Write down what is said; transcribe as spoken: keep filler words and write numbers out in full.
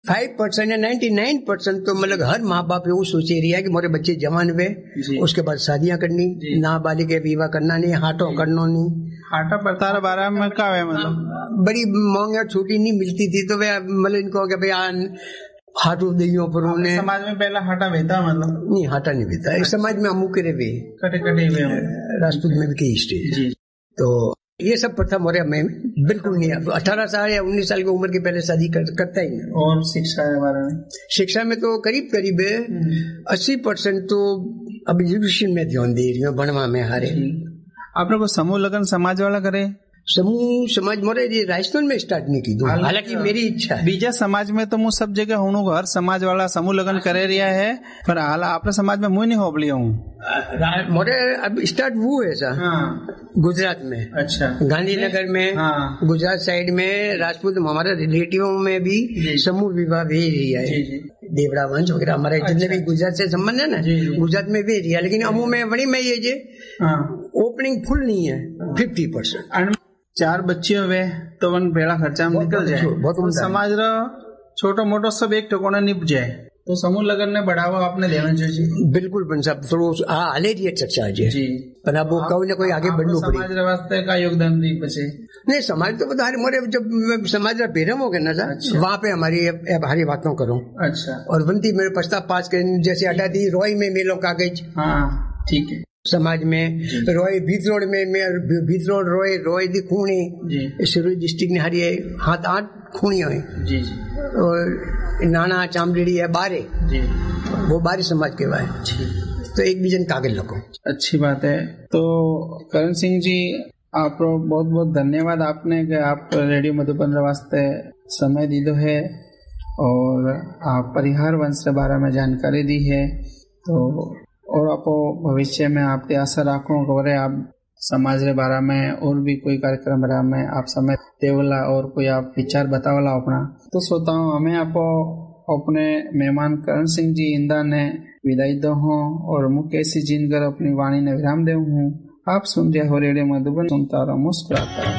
Five percent या ninety nine percent तो मतलब हर माँ बाप वो सोचे रही है कि मोरे बच्चे जवान हुए, उसके बाद शादियां करनी, नाबालिग विवाह करना नहीं, हाथों करना नहीं। हाटा प्रथा बारे में क्या है, मतलब बड़ी महंगा छुट्टी नहीं मिलती थी तो वे मतलब इनको क्या भाई हाथों दियो पर उन्हें समाज में पहला हाटा बेता, मतलब नहीं हाटा नहीं बेता इस समाज में अमुक करे वे कटे कटे हुए राजपूत में भी कई स्टेज, तो ये सब प्रथा मोरे में बिल्कुल नहीं है। अठारह साल या उन्नीस साल की उम्र के पहले शादी कर, करता ही नहीं। और शिक्षा के बारे में, शिक्षा में तो करीब करीब अस्सी परसेंट तो अब एजुकेशन में ध्यान दे रही हूँ, बनवा में हारे। आपने को समूह लगन समाज वाला करे? समूह समाज मोरे ये राजस्थान में स्टार्ट नहीं की, हालांकि मेरी इच्छा है। बीजा समाज में तो मुझे सब जगह हूँ, हर समाज वाला समूह लगन करे रिया है, पर हाल आपने समाज में मुझे नहीं हो लिया हूँ। मोरे अब स्टार्ट वो है सर, हाँ। गुजरात में, अच्छा, गांधीनगर में, हाँ। गुजरात साइड में राजपूत हमारे रिलेटिवों में भी समूह विवाह भी रिया है, देवड़ा वंश वगैरह हमारे जितने भी गुजरात से संबंध है ना, गुजरात में भी रिया, लेकिन अमू में बड़ी में ये जे ओपनिंग फुल नहीं है, फिफ्टी परसेंट। चार बच्चे हुए तो वन बेड़ा खर्चा में निकल जाए, बहुत समाज रो छोटो मोटो सब एक ठिकाना निप जाए, तो समूह लगन ने बढ़ावा आपने देना चाहिए। बिल्कुल बन साहब, थोड़ा हाले रही चर्चा है जी, पर अब वो कोई ना कोई आगे बढ़ना पड़ेगा। समाज वास्ते का योगदान दी बचे नहीं, समाज तो बता मोरे जब समाज का बेरम हो गया ना सर, अच्छा। वहाँ पे हमारी हमारी बातों करो, अच्छा, और बनती मेरे प्रस्ताव पास कर, जैसे अड्डा दी रोई में मेलों कागज, हाँ ठीक है, समाज में रोय भीतरोड में भीतरोड रोय रोय दी खूणी शुरू डिस्ट्रिक्ट ने हरी हाथ आठ खूणियां है जी जी, और नाना चामड़ी है बारे जी, वो बारी समाज के वाय, तो एक बीजन कागज लगो। अच्छी बात है। तो करण सिंह जी, आप बहुत बहुत धन्यवाद आपने कि आप रेडियो मधुबन वास्ते समय दी दो है और आप परिहार वंश के बारे में जानकारी दी है, तो और आप भविष्य में आपकी आशा राखो कि आप समाज के बारे में और भी कोई कार्यक्रम बारे में आप समय देवला और कोई आप विचार बतावला अपना। तो श्रोताओं, हमें आप अपने मेहमान करण सिंह जी इंदा ने विदाई दो हूँ और मुकेश जी जिनकर अपनी वाणी ने विराम दे हूँ। आप सुन रहे हो रेडियो मधुबन, सुनता रहो, मुस्कुराता रहो।